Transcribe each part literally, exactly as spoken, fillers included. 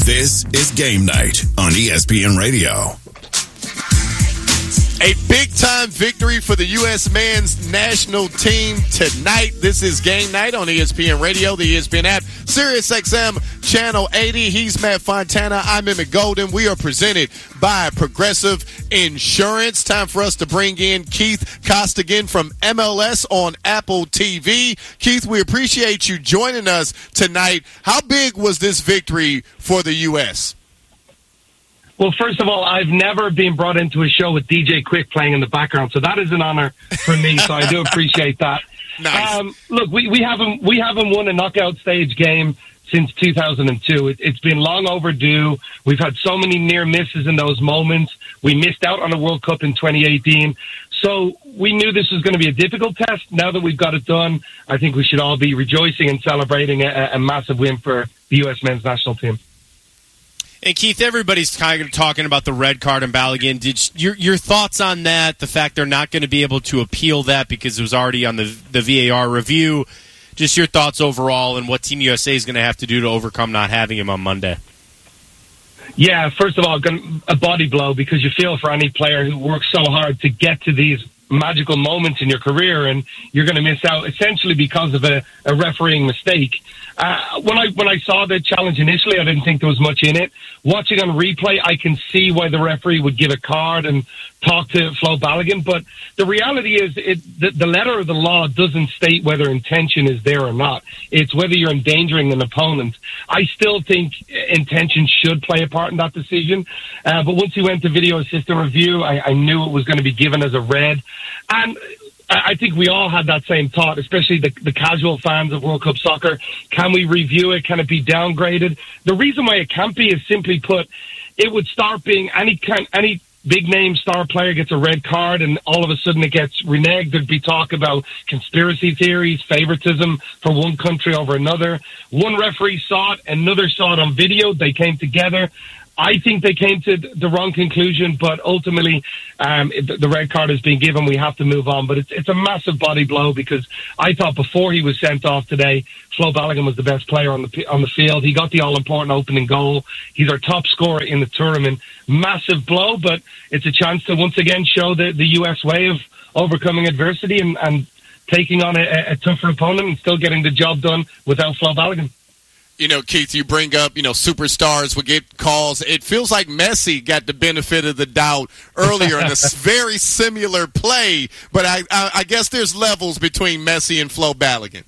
This is Game Night on E S P N Radio. A big-time victory for the U S men's national team tonight. This is Game Night on E S P N Radio, the E S P N app, Sirius X M, Channel eighty. He's Matt Fontana. I'm Emmett Golden. We are presented by Progressive Insurance. Time for us to bring in Keith Costigan from M L S on Apple T V. Keith, we appreciate you joining us tonight. How big was this victory for the U S? Well, first of all, I've never been brought into a show with D J Quick playing in the background, so that is an honor for me, so I do appreciate that. Nice. Um, look, we, we haven't we haven't won a knockout stage game since two thousand two. It, it's been long overdue. We've had so many near misses in those moments. We missed out on the World Cup in twenty eighteen. So we knew this was going to be a difficult test. Now that we've got it done, I think we should all be rejoicing and celebrating a, a massive win for the U S men's national team. And Keith, everybody's kind of talking about the red card in Balogun. Did your your thoughts on that? The fact they're not going to be able to appeal that because it was already on the the V A R review. Just your thoughts overall and what Team U S A is going to have to do to overcome not having him on Monday. Yeah, first of all, a body blow because you feel for any player who works so hard to get to these magical moments in your career, and you're going to miss out essentially because of a, a refereeing mistake. Uh, when I when I saw the challenge initially, I didn't think there was much in it. Watching on replay, I can see why the referee would give a card and talk to Flo Balogun, but the reality is it, the, the letter of the law doesn't state whether intention is there or not. It's whether you're endangering an opponent. I still think intention should play a part in that decision, uh, but once he went to video assistant review, I, I knew it was going to be given as a red. And I think we all had that same thought, especially the, the casual fans of World Cup soccer. Can we review it? Can it be downgraded? The reason why it can't be is simply put, it would start being any kind, any big name star player gets a red card and all of a sudden it gets reneged. There'd be talk about conspiracy theories, favoritism for one country over another. One referee saw it, another saw it on video. They came together. I think they came to the wrong conclusion, but ultimately um, the red card is being given. We have to move on. But it's, it's a massive body blow because I thought before he was sent off today, Flo Balogun was the best player on the on the field. He got the all-important opening goal. He's our top scorer in the tournament. Massive blow, but it's a chance to once again show the, the U S way of overcoming adversity and, and taking on a, a tougher opponent and still getting the job done without Flo Balogun. You know, Keith, you bring up, you know, superstars will get calls. It feels like Messi got the benefit of the doubt earlier in a very similar play, but I, I, I guess there's levels between Messi and Flo Balogun.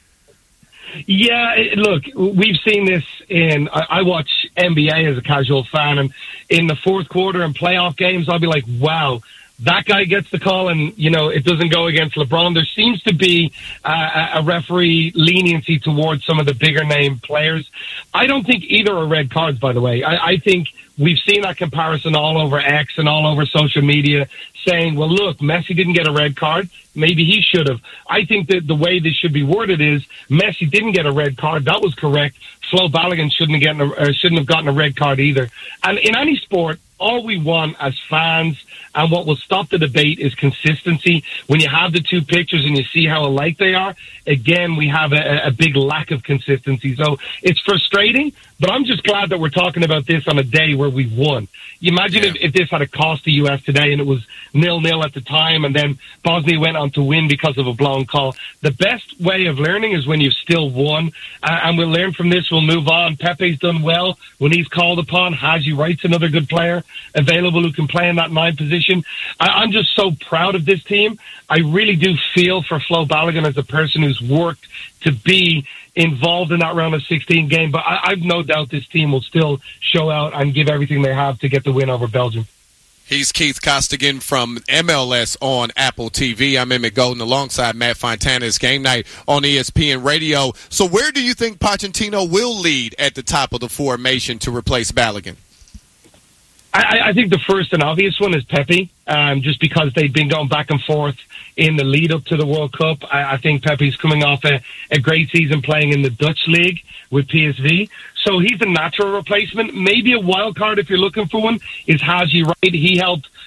Yeah, it, look, we've seen this in, I, I watch N B A as a casual fan, and in the fourth quarter and playoff games, I'll be like, wow, that guy gets the call and, you know, it doesn't go against LeBron. There seems to be uh, a referee leniency towards some of the bigger name players. I don't think either are red cards, by the way. I, I think we've seen that comparison all over X and all over social media saying, well, look, Messi didn't get a red card. Maybe he should have. I think that the way this should be worded is Messi didn't get a red card. That was correct. Flo Balogun shouldn't have, gotten a, uh, shouldn't have gotten a red card either. And in any sport, all we want as fans and what will stop the debate is consistency. When you have the two pictures and you see how alike they are, again, we have a, a big lack of consistency. So it's frustrating, but I'm just glad that we're talking about this on a day where we won. You imagine yeah. if, if this had a cost the U S today and it was nil-nil at the time and then Bosnia went on to win because of a blown call. The best way of learning is when you've still won, uh, and we'll learn from this. We'll move on. Pepe's done well when he's called upon. Haji Wright's another good player available who can play in that nine position. I, I'm just so proud of this team. I really do feel for Flo Balogun as a person who's worked to be involved in that round of sixteen game, but I, I've no doubt this team will still show out and give everything they have to get the win over Belgium. He's Keith Costigan from M L S on Apple T V. I'm Emmett Golden alongside Matt Fontana's Game Night on E S P N Radio. So where do you think Pochettino will lead at the top of the formation to replace Balogun? I, I think the first and obvious one is Pepe, um, just because they've been going back and forth in the lead up to the World Cup. I, I think Pepe's coming off a, a great season playing in the Dutch league with P S V. So he's a natural replacement. Maybe a wild card, if you're looking for one, is Haji Wright. He helped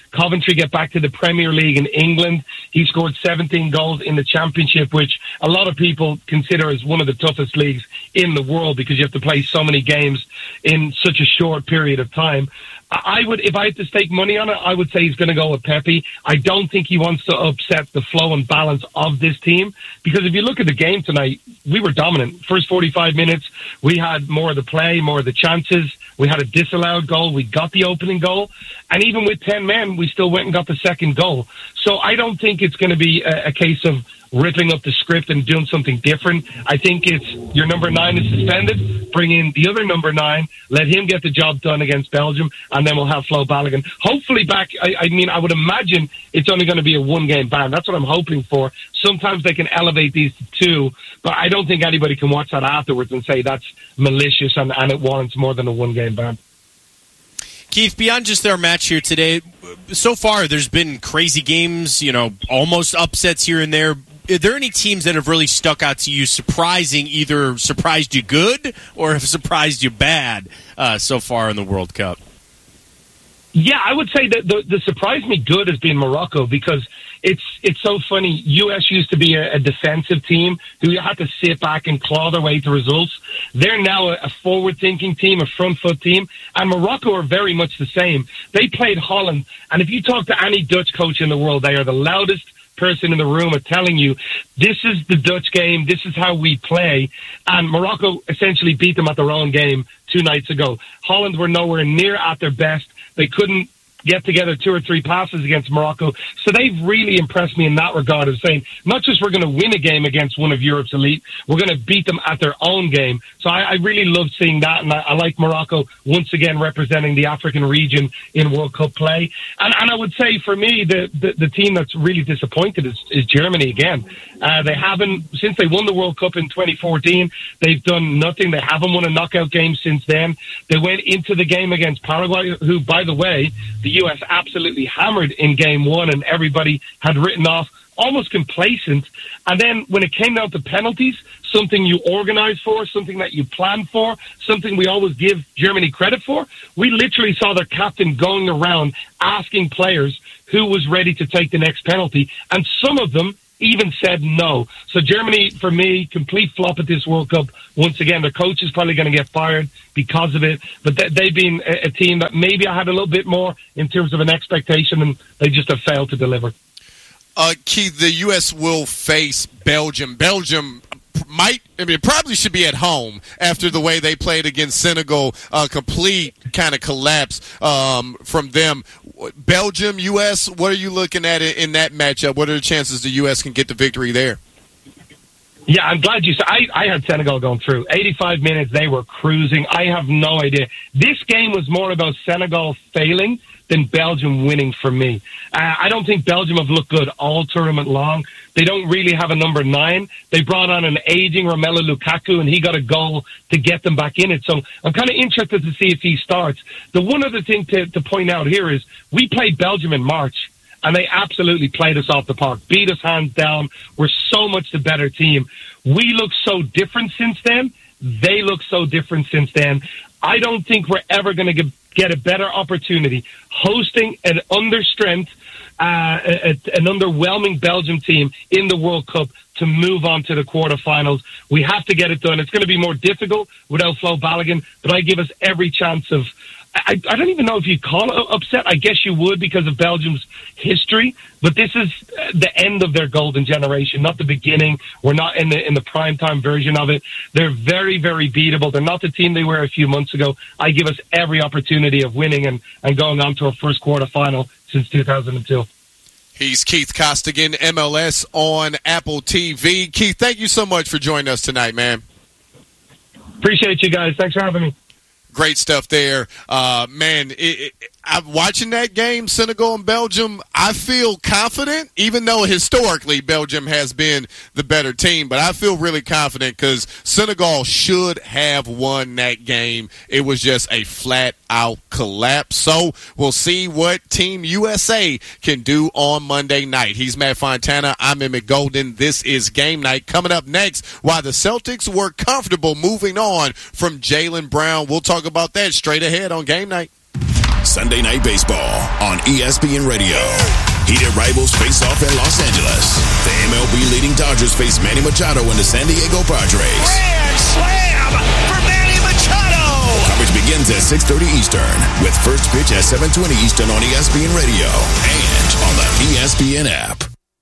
Coventry get back to the Premier League in England. He scored seventeen goals in the Championship, which a lot of people consider as one of the toughest leagues in the world because you have to play so many games in such a short period of time. I would, if I had to stake money on it, I would say he's going to go with Pepe. I don't think he wants to upset the flow and balance of this team because if you look at the game tonight, we were dominant. First forty-five minutes, we had more of the play, more of the chances. We had a disallowed goal. We got the opening goal. And even with ten men, we still went and got the second goal. So I don't think it's going to be a, a case of ripping up the script and doing something different. I think it's your number nine is suspended, bring in the other number nine, let him get the job done against Belgium, and then we'll have Flo Balogun hopefully back. I, I mean, I would imagine it's only going to be a one-game ban. That's what I'm hoping for. Sometimes they can elevate these to two, but I don't think anybody can watch that afterwards and say that's malicious and, and it warrants more than a one-game ban. Keith, beyond just their match here today, so far there's been crazy games, you know, almost upsets here and there. Are there any teams that have really stuck out to you, surprising, either surprised you good or have surprised you bad uh, so far in the World Cup? Yeah, I would say that the, the surprised me good has been Morocco because it's it's so funny. U S used to be a, a defensive team who had to sit back and claw their way to results. They're now a, a forward-thinking team, a front-foot team, and Morocco are very much the same. They played Holland, and if you talk to any Dutch coach in the world, they are the loudest person in the room are telling you this is the Dutch game, this is how we play, and Morocco essentially beat them at their own game two nights ago. Holland were nowhere near at their best. They couldn't get together two or three passes against Morocco. So they've really impressed me in that regard of saying, not just we're going to win a game against one of Europe's elite, we're going to beat them at their own game. So I, I really love seeing that, and I, I like Morocco once again representing the African region in World Cup play. And, and I would say for me, the, the, the team that's really disappointed is, is Germany again. Uh, they haven't, since they won the World Cup in twenty fourteen, they've done nothing. They haven't won a knockout game since then. They went into the game against Paraguay, who, by the way, the U S absolutely hammered in game one, and everybody had written off almost complacent. And then when it came down to penalties, something you organized for, something that you planned for, something we always give Germany credit for, we literally saw their captain going around asking players who was ready to take the next penalty, and some of them even said no. So Germany, for me, complete flop at this World Cup. Once again, their coach is probably going to get fired because of it. But they, they've been a, a team that maybe I had a little bit more in terms of an expectation, and they just have failed to deliver. Uh, Keith, the U S will face Belgium. Belgium might, I mean, it probably should be at home after the way they played against Senegal. A uh, complete kind of collapse um, from them. Belgium, U S, what are you looking at in that matchup? What are the chances the U S can get the victory there? Yeah, I'm glad you said. I, I had Senegal going through. eighty-five minutes, they were cruising. I have no idea. This game was more about Senegal failing than Belgium winning for me. Uh, I don't think Belgium have looked good all tournament long. They don't really have a number nine. They brought on an aging Romelu Lukaku, and he got a goal to get them back in it. So I'm kind of interested to see if he starts. The one other thing to, to point out here is we played Belgium in March, and they absolutely played us off the park, beat us hands down. We're so much the better team. We look so different since then. They look so different since then. I don't think we're ever going to get get a better opportunity hosting an understrength, uh, a, an underwhelming Belgium team in the World Cup to move on to the quarterfinals. We have to get it done. It's going to be more difficult without Flo Balogun, but I give us every chance of. I, I don't even know if you call it upset. I guess you would because of Belgium's history. But this is the end of their golden generation, not the beginning. We're not in the in the primetime version of it. They're very, very beatable. They're not the team they were a few months ago. I give us every opportunity of winning and, and going on to a first quarterfinal since two thousand two. He's Keith Costigan, M L S on Apple T V. Keith, thank you so much for joining us tonight, man. Appreciate you guys. Thanks for having me. Great stuff there. Uh, man, it, it, I'm watching that game, Senegal and Belgium. I feel confident, even though historically Belgium has been the better team, but I feel really confident because Senegal should have won that game. It was just a flat-out collapse. So we'll see what Team U S A can do on Monday night. He's Matt Fontana. I'm Emmett Golden. This is Game Night. Coming up next, why the Celtics were comfortable moving on from Jaylen Brown. We'll talk about that straight ahead on Game Night. Sunday Night Baseball on E S P N Radio. Heated rivals face off in Los Angeles. The M L B leading Dodgers face Manny Machado and the San Diego Padres. Grand slam for Manny Machado! Coverage begins at six thirty Eastern with first pitch at seven twenty Eastern on E S P N Radio and on the E S P N app.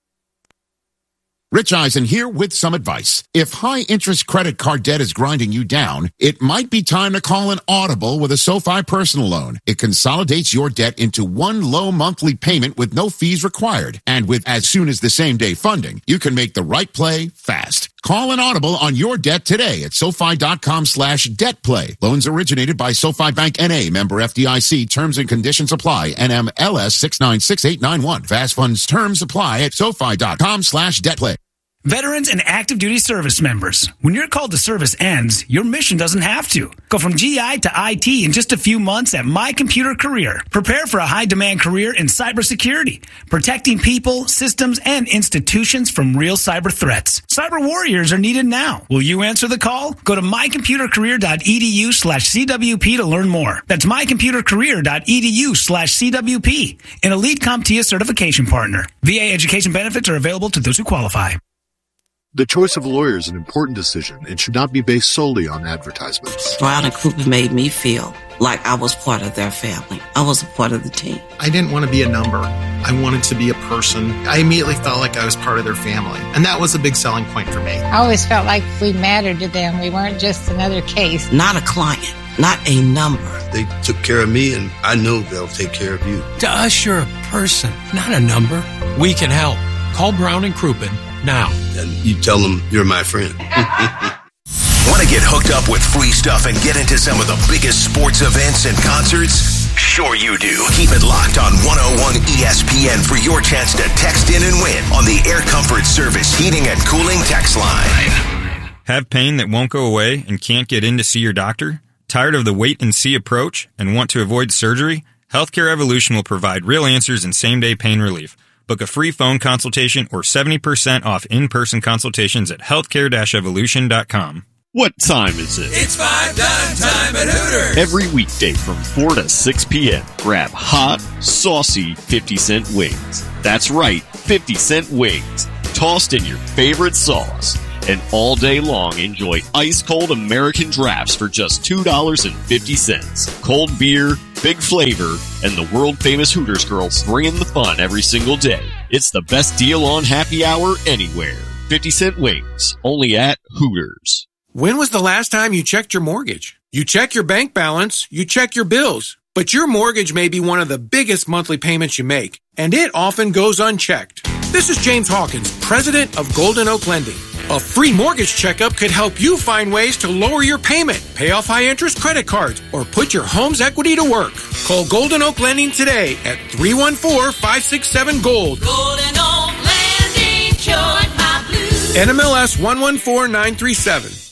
Rich Eisen here with some advice. If high-interest credit card debt is grinding you down, it might be time to call an Audible with a SoFi personal loan. It consolidates your debt into one low monthly payment with no fees required. And with as soon as the same-day funding, you can make the right play fast. Call an Audible on your debt today at SoFi.com slash debt play. Loans originated by SoFi Bank N A, member F D I C. Terms and conditions apply. N M L S six nine six eight nine one. Fast funds terms apply at SoFi.com slash debt play. Veterans and active duty service members. When your call to service ends, your mission doesn't have to. Go from G I to I T in just a few months at My Computer Career. Prepare for a high-demand career in cybersecurity, protecting people, systems, and institutions from real cyber threats. Cyber warriors are needed now. Will you answer the call? Go to mycomputercareer.edu slash CWP to learn more. That's mycomputercareer.edu slash CWP. An elite CompTIA certification partner. V A education benefits are available to those who qualify. The choice of a lawyer is an important decision and should not be based solely on advertisements. Brown and Crouppen made me feel like I was part of their family. I was a part of the team. I didn't want to be a number. I wanted to be a person. I immediately felt like I was part of their family. And that was a big selling point for me. I always felt like we mattered to them. We weren't just another case. Not a client, not a number. They took care of me, and I know they'll take care of you. To us, you're a person, not a number. We can help. Call Brown and Crouppen now. And you tell them you're my friend. Want to get hooked up with free stuff and get into some of the biggest sports events and concerts? Sure you do. Keep it locked on one oh one E S P N for your chance to text in and win on the Air Comfort Service Heating and Cooling text line. Have pain that won't go away and can't get in to see your doctor? Tired of the wait-and-see approach and want to avoid surgery? Healthcare Evolution will provide real answers and same-day pain relief. Book a free phone consultation or seventy percent off in-person consultations at healthcare dash evolution dot com. What time is it? It's five dime time at Hooters. Every weekday from four to six p.m., grab hot, saucy fifty cent wings. That's right, fifty cent wings. Tossed in your favorite sauce. And all day long, enjoy ice-cold American drafts for just two dollars and fifty cents. Cold beer, big flavor, and the world-famous Hooters girls bringing the fun every single day. It's the best deal on happy hour anywhere. fifty cent wings, only at Hooters. When was the last time you checked your mortgage? You check your bank balance, you check your bills, but your mortgage may be one of the biggest monthly payments you make, and it often goes unchecked. This is James Hawkins, president of Golden Oak Lending. A free mortgage checkup could help you find ways to lower your payment, pay off high-interest credit cards, or put your home's equity to work. Call Golden Oak Lending today at three one four, five six seven, GOLD. Golden Oak Lending, cured my blues. N M L S one one four nine three seven.